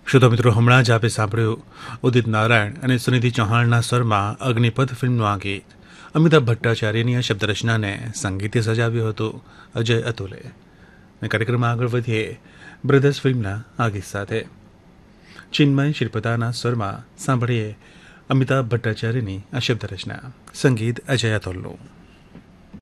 શ્રોતા મિત્રો, હમણાં જ આપે સાંભળ્યું ઉદિત નારાયણ અને સુનિધિ ચૌહાણના સ્વરમાં અગ્નિપથ ફિલ્મનું આ ગીત. અમિતાભ ભટ્ટાચાર્યની આ શબ્દરચનાને સંગીતે સજાવ્યું હતું અજય અતુલે. કાર્યક્રમમાં આગળ વધીએ બ્રધર્સ ફિલ્મના આ ગીત સાથે. ચિન્મય શ્રીપતાના સ્વરમાં સાંભળીએ અમિતાભ ભટ્ટાચાર્યની આ શબ્દરચના, સંગીત અજય અતુલનું.